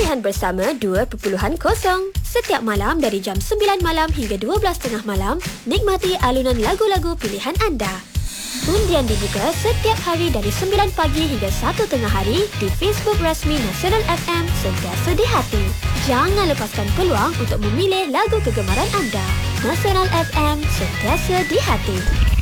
Pilihan Bersama 2.0. Setiap malam dari jam 9 malam hingga 12.30 malam, nikmati alunan lagu-lagu pilihan anda. Undian dibuka setiap hari dari 9 pagi hingga 1 tengah hari di Facebook rasmi Nasional FM, sentiasa di hati. Jangan lepaskan peluang untuk memilih lagu kegemaran anda. Nasional FM, sentiasa di hati.